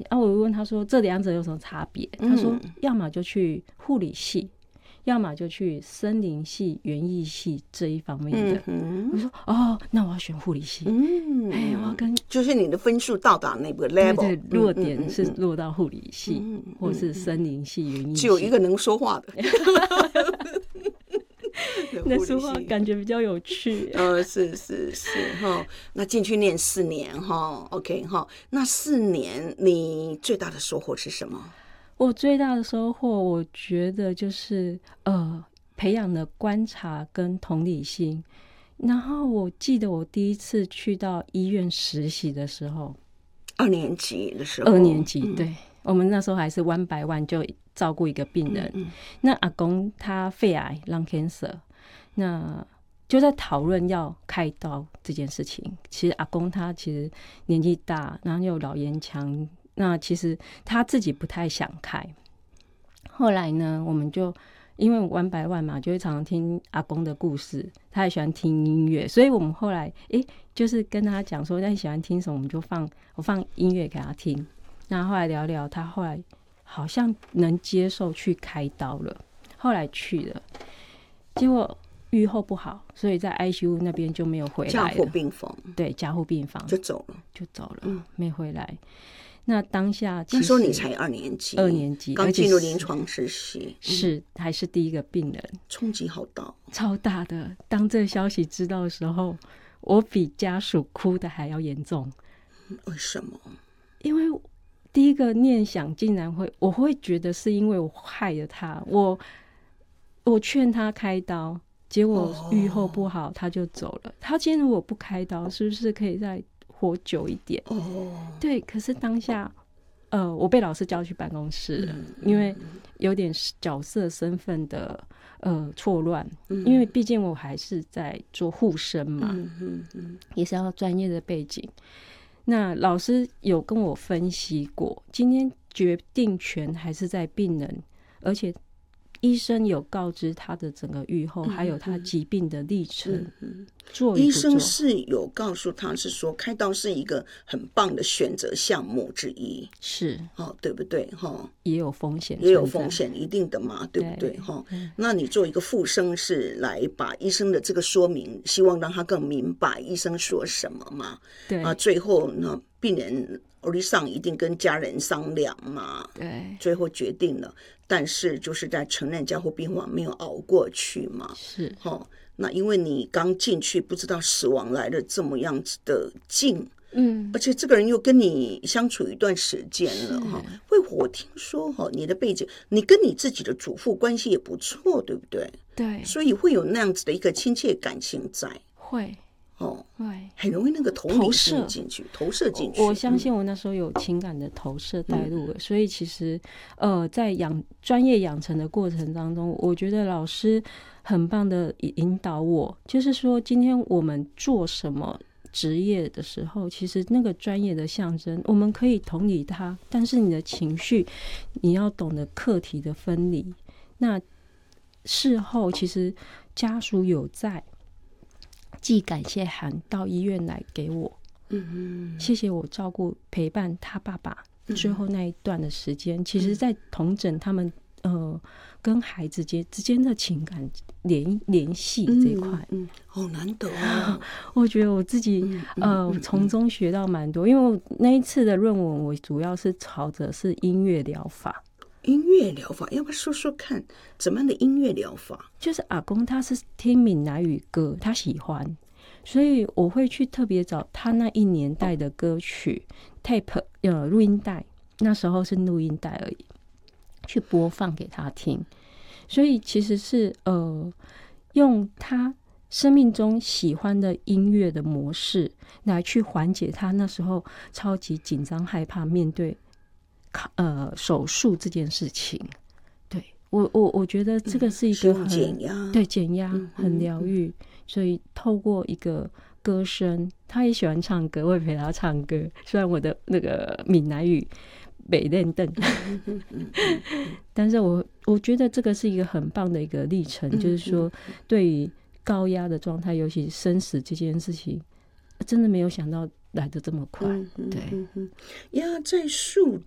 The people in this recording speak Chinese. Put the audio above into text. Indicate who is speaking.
Speaker 1: 我问他说这两者有什么差别？他说要么就去护理系，要么就去森林系、园艺系这一方面的。我说那我要选护理系。我要跟
Speaker 2: 就是你的分数到达那个 level，
Speaker 1: 对，落点是落到护理系，或是森林系、园艺系。
Speaker 2: 只有一个能说话的。
Speaker 1: 那说话感觉比较有趣。
Speaker 2: 是哈。那进去念4年哈 ，OK 哈。那4年你最大的收获是什么？
Speaker 1: 我最大的收获，我觉得就是培养了观察跟同理心。然后我记得我第一次去到医院实习的时候
Speaker 2: ，2年级的时候
Speaker 1: ，2年级，对，我们那时候还是100万就照顾一个病人。那阿公他肺癌 lung cancer， 那就在讨论要开刀这件事情。其实阿公他其实年纪大，然后又有老烟枪，那其实他自己不太想开。后来呢，我们就因为100万嘛，就会常常听阿公的故事，他也喜欢听音乐，所以我们后来就是跟他讲说，那你喜欢听什么，我们就我放音乐给他听。然后后来聊聊，他后来好像能接受去开刀了，后来去了，结果预后不好，所以在 ICU 那边就没有回来了。
Speaker 2: 加护病房，
Speaker 1: 对，加护病房
Speaker 2: 就走了，
Speaker 1: 没回来。那当下
Speaker 2: 那时候你才2年级
Speaker 1: ，2年级
Speaker 2: 刚进入临床实习，
Speaker 1: 是还是第一个病人，
Speaker 2: 冲击好大，
Speaker 1: 超大的。当这个消息知道的时候，我比家属哭的还要严重。
Speaker 2: 为什么？
Speaker 1: 因为第一个念想竟然我会觉得是因为我害了他，我劝他开刀，结果预后不好，他就走了。他今天如果不开刀，是不是可以再活久一点？对。可是当下，我被老师叫去办公室了，因为有点角色身份的错乱，因为毕竟我还是在做护生嘛，也是要专业的背景。那老师有跟我分析过，今天决定权还是在病人，而且医生有告知他的整个预后，还有他疾病的历程。
Speaker 2: 医生是有告诉他是说开刀是一个很棒的选择项目之一，
Speaker 1: 是
Speaker 2: 对不对？
Speaker 1: 也有风险，
Speaker 2: 也有风险，一定的嘛，对不对？那你做一个副生是来把医生的这个说明，希望让他更明白医生说什么嘛？
Speaker 1: 对
Speaker 2: 最后呢，病人上一定跟家人商量嘛，
Speaker 1: 对，
Speaker 2: 最后决定了，但是就是在承认加护病房没有熬过去嘛，
Speaker 1: 是
Speaker 2: 那因为你刚进去不知道死亡来的这么样子的近，而且这个人又跟你相处一段时间了我听说你的背景，你跟你自己的祖父关系也不错，对不对？
Speaker 1: 对，
Speaker 2: 所以会有那样子的一个亲切感情在，
Speaker 1: 会
Speaker 2: 很容易那个投射进去。
Speaker 1: 我相信我那时候有情感的投射带入了，所以其实在专业养成的过程当中，我觉得老师很棒的引导我，就是说今天我们做什么职业的时候，其实那个专业的象征我们可以同理他，但是你的情绪你要懂得课题的分离。那事后其实家属有在寄感谢函到医院来给我，谢谢我照顾陪伴他爸爸最后那一段的时间，其实在统整他们跟孩子之间的情感联系这一块，
Speaker 2: 好难得
Speaker 1: 我觉得我自己从中学到蛮多，因为我那一次的论文我主要是朝着是音乐疗法。
Speaker 2: 音乐疗法，要不要说说看怎么样的音乐疗法？
Speaker 1: 就是阿公他是听闽南语歌，他喜欢，所以我会去特别找他那一年代的歌曲 tape 录音带，那时候是录音带而已，去播放给他听。所以其实是用他生命中喜欢的音乐的模式来去缓解他那时候超级紧张害怕面对手术这件事情。对，我觉得这个是一个很
Speaker 2: 减压，
Speaker 1: 对，减压很疗愈。所以透过一个歌声，他也喜欢唱歌，我也陪他唱歌，虽然我的那个闽南语没练邓但是我觉得这个是一个很棒的一个历程，就是说对于高压的状态，尤其生死这件事情，真的没有想到来得这么快。对
Speaker 2: 压在树